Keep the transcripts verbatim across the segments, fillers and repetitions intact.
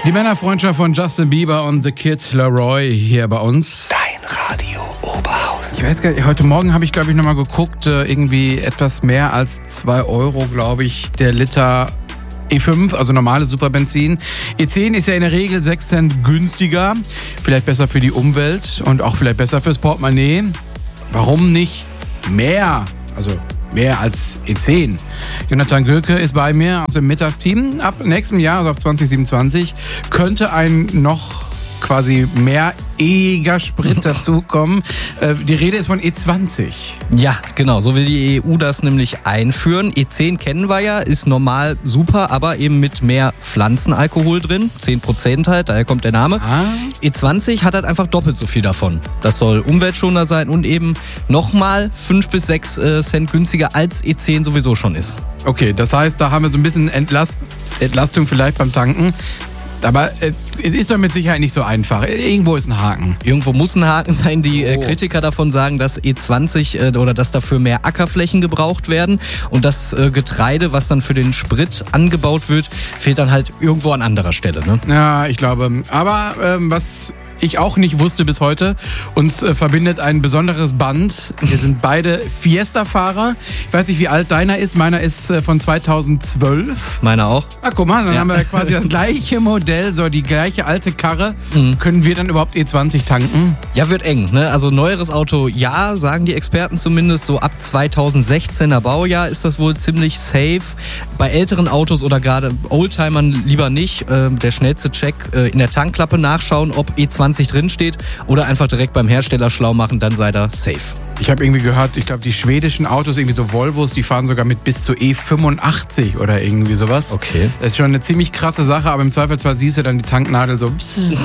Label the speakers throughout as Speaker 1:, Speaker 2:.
Speaker 1: Die Männerfreundschaft von Justin Bieber und The Kid Laroi hier bei uns.
Speaker 2: Dein Radio Oberhausen.
Speaker 1: Ich weiß gar nicht, heute Morgen habe ich, glaube ich, nochmal geguckt, irgendwie etwas mehr als zwei Euro, glaube ich, der Liter E fünf, also normales Superbenzin. E zehn ist ja in der Regel sechs Cent günstiger. Vielleicht besser für die Umwelt und auch vielleicht besser fürs Portemonnaie. Warum nicht mehr? Also mehr als E zehn. Jonathan Göke ist bei mir aus dem Mittagsteam. Ab nächstem Jahr, also ab zwanzig siebenundzwanzig, könnte ein noch quasi mehr E-iger Sprit dazukommen. Die Rede ist von E zwanzig.
Speaker 3: Ja, genau, so will die E U das nämlich einführen. E zehn kennen wir ja, ist normal super, aber eben mit mehr Pflanzenalkohol drin. zehn Prozent halt, daher kommt der Name.
Speaker 1: Ah.
Speaker 3: E zwanzig hat halt einfach doppelt so viel davon. Das soll umweltschonender sein und eben nochmal fünf bis sechs Cent günstiger als E zehn sowieso schon ist.
Speaker 1: Okay, das heißt, da haben wir so ein bisschen Entlast- Entlastung vielleicht beim Tanken. Aber äh, es ist doch mit Sicherheit nicht so einfach. Irgendwo ist ein Haken.
Speaker 3: Irgendwo muss ein Haken sein. Die äh,
Speaker 1: Oh.
Speaker 3: Kritiker davon sagen, dass E zwanzig äh, oder dass dafür mehr Ackerflächen gebraucht werden. Und das äh, Getreide, was dann für den Sprit angebaut wird, fehlt dann halt irgendwo an anderer Stelle. Ne?
Speaker 1: Ja, ich glaube. Aber ähm, was ich auch nicht wusste bis heute, uns äh, verbindet ein besonderes Band. Wir sind beide Fiesta-Fahrer. Ich weiß nicht, wie alt deiner ist. Meiner ist äh, von zweitausendzwölf.
Speaker 3: Meiner auch.
Speaker 1: Ah, guck mal, dann
Speaker 3: Ja.
Speaker 1: haben wir quasi das gleiche Modell, so die gleiche alte Karre.
Speaker 3: Mhm.
Speaker 1: Können wir dann überhaupt E zwanzig tanken?
Speaker 3: Ja, wird eng. Ne? Also neueres Auto, ja, sagen die Experten zumindest. So ab zweitausendsechzehner Baujahr ist das wohl ziemlich safe. Bei älteren Autos oder gerade Oldtimern lieber nicht. Ähm, der schnellste Check äh, in der Tankklappe nachschauen, ob E zwanzig drin steht oder einfach direkt beim Hersteller schlau machen, dann seid ihr safe.
Speaker 1: Ich habe irgendwie gehört, ich glaube, die schwedischen Autos, irgendwie so Volvos, die fahren sogar mit bis zu E fünfundachtzig oder irgendwie sowas.
Speaker 3: Okay.
Speaker 1: Das ist schon eine ziemlich krasse Sache, aber im Zweifelsfall siehst du dann die Tanknadel so,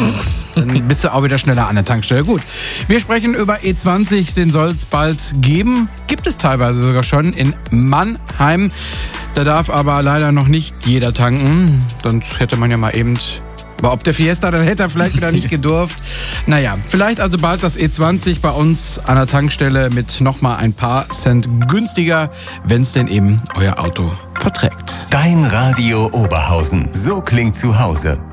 Speaker 1: dann bist du auch wieder schneller an der Tankstelle. Gut, wir sprechen über E zwanzig, den soll es bald geben. Gibt es teilweise sogar schon in Mannheim. Da darf aber leider noch nicht jeder tanken, sonst hätte man ja mal eben... Aber ob der Fiesta, dann hätte er vielleicht wieder nicht gedurft. Naja, vielleicht also bald das E zwanzig bei uns an der Tankstelle mit nochmal ein paar Cent günstiger, wenn es denn eben euer Auto verträgt.
Speaker 2: Dein Radio Oberhausen. So klingt zu Hause.